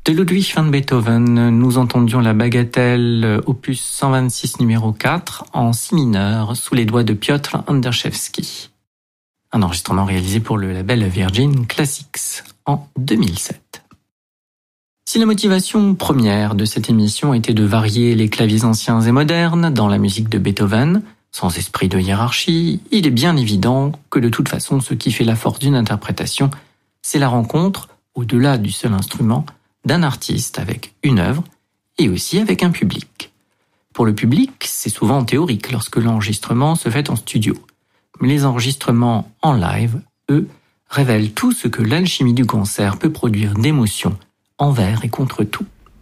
De Ludwig van Beethoven, nous entendions la bagatelle opus 126 numéro 4 en si mineur sous les doigts de Piotr Anderszewski. Un enregistrement réalisé pour le label Virgin Classics en 2007. Si la motivation première de cette émission était de varier les claviers anciens et modernes dans la musique de Beethoven, sans esprit de hiérarchie, il est bien évident que de toute façon ce qui fait la force d'une interprétation, c'est la rencontre, au-delà du seul instrument, d'un artiste avec une œuvre et aussi avec un public. Pour le public, c'est souvent théorique lorsque l'enregistrement se fait en studio. Mais les enregistrements en live, eux, révèlent tout ce que l'alchimie du concert peut produire d'émotions, envers et contre tout.